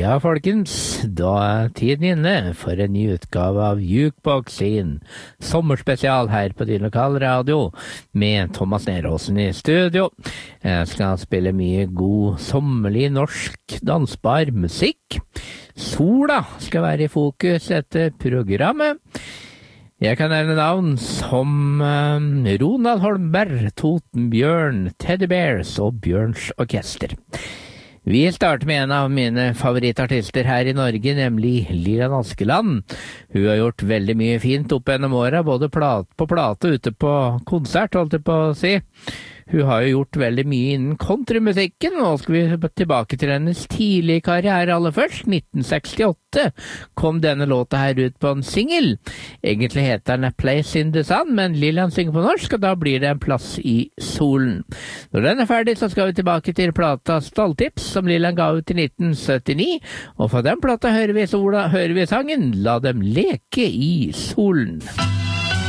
Ja, folkens, da er tiden inne for en ny utgave av Jukebox sin sommerspesial her på din lokale radio med Thomas Neråsen i studio. Jeg skal spille mye god sommerlig norsk dansbar musikk. Sola skal være i fokus etter programmet. Jeg kan nevne navn som Ronald Holmberg, Totenbjørn, Teddy Bears og Bjørns Orkester. Vi starter med en av mine favorittartister her i Norge, nemlig Lillian Askeland. Hun har gjort veldig mye fint opp gjennom året, både på plate og ute på konsert, holdt jeg på å si. Hun har jo gjort veldig mye innen countrymusikken. Nå skal vi tilbake til hennes tidlige karriere aller først. 1968 kom denne låta her ut på en single. Egentlig heter den A Place in the Sun, men Lillian synger på norsk, og da blir det en plass i solen. Når den er ferdig, så skal vi tilbake til plata Stalltips, som Lillian ga ut i 1979. Og fra den plata hører vi sangen La dem leke i solen.